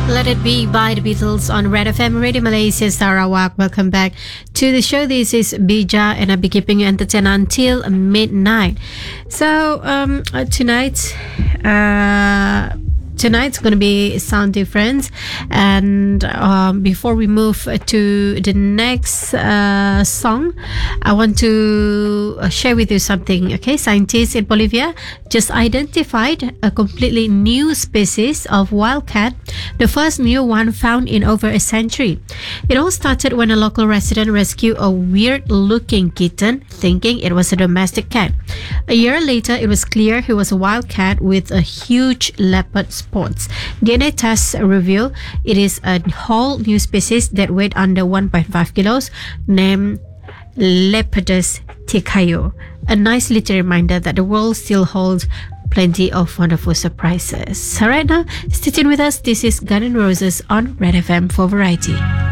Let It Be by the Beatles on Red FM Radio Malaysia Sarawak. Welcome back to the show. This is Bija and I'll be keeping you entertained until midnight. So tonight's going to be sound difference, and before we move to the next song, I want to share with you something. Okay, scientists in Bolivia just identified a completely new species of wildcat, the first new one found in over a century. It all started when a local resident rescued a weird-looking kitten, thinking it was a domestic cat. A year later, it was clear he was a wildcat with a huge leopard spots. DNA tests reveal it is a whole new species that weighed under 1.5 kilos, named Leopardus ticayo. A nice little reminder that the world still holds plenty of wonderful surprises. So right now, stay tuned with us. This is Guns N' Roses on Red FM for Variety.